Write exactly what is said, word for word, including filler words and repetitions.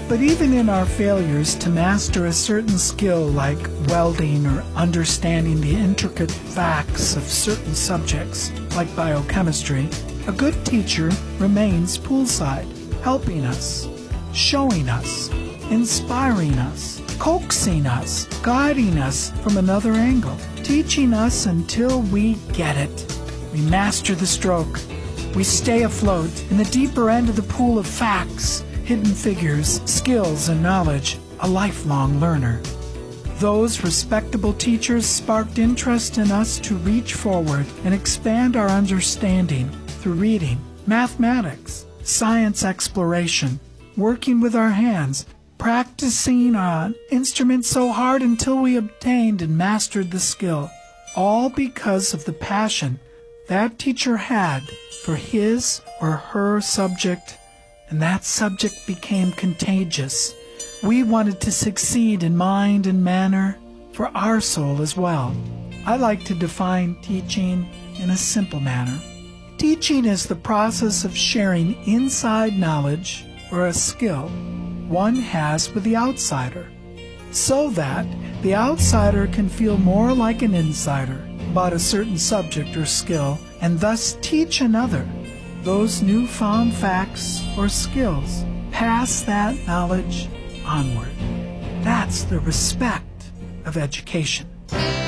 But even in our failures to master a certain skill like welding or understanding the intricate facts of certain subjects like biochemistry, a good teacher remains poolside, helping us, showing us, inspiring us, coaxing us, guiding us from another angle, teaching us until we get it. We master the stroke. We stay afloat in the deeper end of the pool of facts, hidden figures, skills, and knowledge, a lifelong learner. Those respectable teachers sparked interest in us to reach forward and expand our understanding through reading, mathematics, science exploration, working with our hands, practicing an instrument so hard until we obtained and mastered the skill, all because of the passion that teacher had for his or her subject, and that subject became contagious. We wanted to succeed in mind and manner for our soul as well. I like to define teaching in a simple manner. Teaching is the process of sharing inside knowledge or a skill one has with the outsider, so that the outsider can feel more like an insider about a certain subject or skill, and thus teach another those newfound facts or skills. Pass that knowledge onward. That's the respect of education.